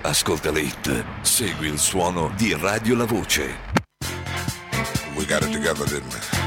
ascolta le hit, segui il suono di Radio La Voce. We got it together, didn't we?